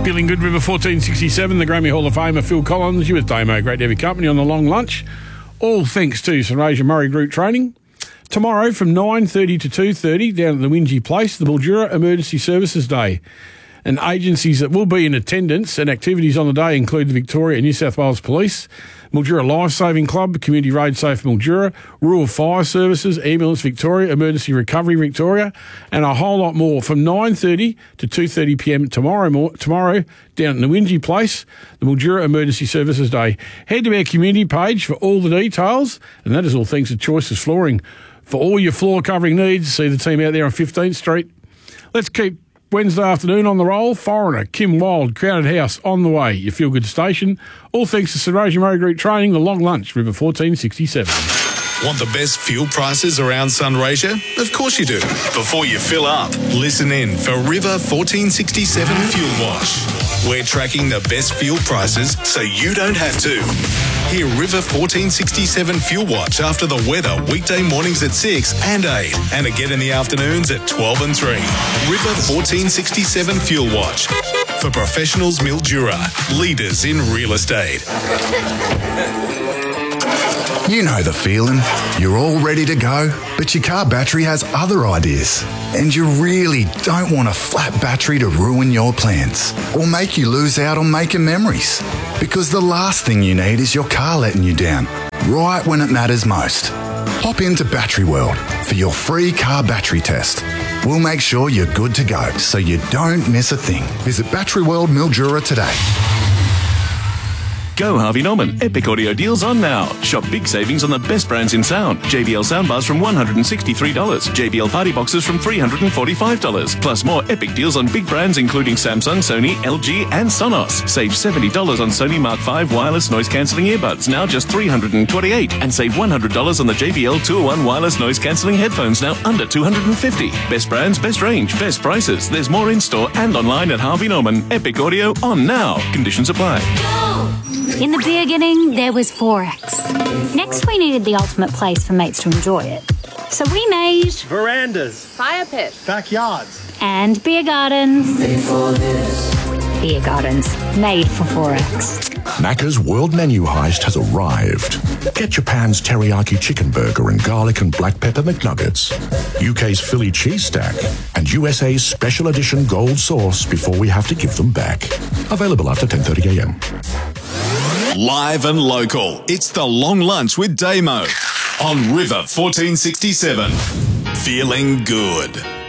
Feeling good, River 1467, the Grammy Hall of Famer Phil Collins. You with Damo. Great to have your company on the long lunch. All thanks to St Asia Murray Group Training. Tomorrow from 9:30 to 2:30 down at the Wingy Place, the Mildura Emergency Services Day. And agencies that will be in attendance and activities on the day include the Victoria and New South Wales Police, Mildura Life Saving Club, Community Road Safe Mildura, Rural Fire Services, Ambulance Victoria, Emergency Recovery Victoria, and a whole lot more from 9:30 to 2:30pm tomorrow down in the Wingy Place, the Mildura Emergency Services Day. Head to our community page for all the details, and that is all thanks to Choices Flooring. For all your floor covering needs, see the team out there on 15th Street. Let's keep Wednesday afternoon on the roll. Foreigner, Kim Wilde, Crowded House on the way. Your Feel Good station. All thanks to St Asia Murray Group Training, the long lunch, River 1467. Want the best fuel prices around Sunraysia? Of course you do. Before you fill up, listen in for River 1467 Fuel Watch. We're tracking the best fuel prices so you don't have to. Hear River 1467 Fuel Watch after the weather weekday mornings at 6 and 8 and again in the afternoons at 12 and 3. River 1467 Fuel Watch. For professionals, Mildura, leaders in real estate. You know the feeling. You're all ready to go, but your car battery has other ideas. And you really don't want a flat battery to ruin your plans or make you lose out on making memories. Because the last thing you need is your car letting you down, right when it matters most. Hop into Battery World for your free car battery test. We'll make sure you're good to go so you don't miss a thing. Visit Battery World Mildura today. Go Harvey Norman. Epic audio deals on now. Shop big savings on the best brands in sound. JBL soundbars from $163. JBL party boxes from $345. Plus more epic deals on big brands including Samsung, Sony, LG and Sonos. Save $70 on Sony Mark V wireless noise cancelling earbuds, now just $328. And save $100 on the JBL 201 wireless noise cancelling headphones, now under $250. Best brands, best range, best prices. There's more in store and online at Harvey Norman. Epic audio on now. Conditions apply. In the beginning, there was Forex. Next, we needed the ultimate place for mates to enjoy it. So we made verandas, fire pits, backyards, and beer gardens. Made for this. Beer gardens, made for Forex. Macca's World Menu Heist has arrived. Get Japan's teriyaki chicken burger and garlic and black pepper McNuggets, UK's Philly cheese stack, and USA's special edition gold sauce before we have to give them back. Available after 10:30am. Live and local. It's the long lunch with Damo on River 1467. Feeling good.